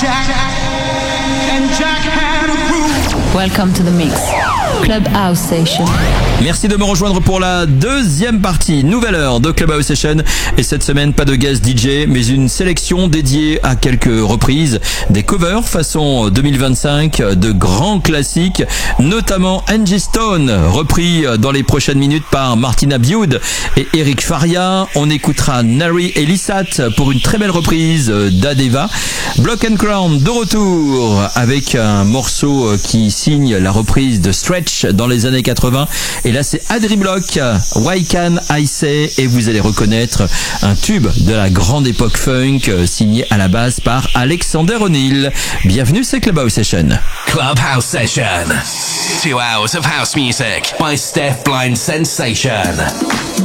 Welcome to the mix. Clubhouse Session. Merci de me rejoindre pour la deuxième partie, nouvelle heure de Clubhouse Session. Et cette semaine, pas de guest DJ, mais une sélection dédiée à quelques reprises, des covers façon 2025, de grands classiques, notamment Angie Stone, repris dans les prochaines minutes par Martina Bioud et Eric Faria. On écoutera Nari et Lissat pour une très belle reprise d'Adeva. Block and Crown de retour avec un morceau qui signe la reprise de Stretch dans les années 80. Et là, c'est Adri Block, Why Can I Say, et vous allez reconnaître un tube de la grande époque funk signé à la base par Alexander O'Neal. Bienvenue, c'est Clubhouse Session. Clubhouse Session. 2 hours of house music by Steph Blind Sensation.